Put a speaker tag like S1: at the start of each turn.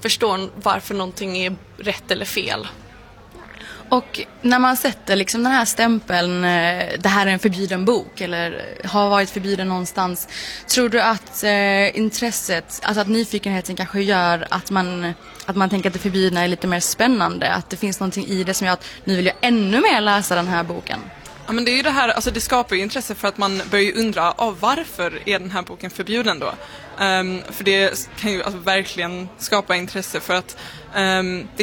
S1: förstår varför någonting är rätt eller fel.
S2: Och när man sätter liksom den här stämpeln, det här är en förbjuden bok eller har varit förbjuden någonstans, tror du att intresset, alltså att nyfikenheten kanske gör att man tänker att det förbjudna är lite mer spännande, att det finns någonting i det som gör att nu vill jag ännu mer läsa den här boken?
S1: Ja, men det är ju det här, alltså det skapar ju intresse för att man börjar undra varför är den här boken förbjuden då? För det kan ju alltså verkligen skapa intresse för att det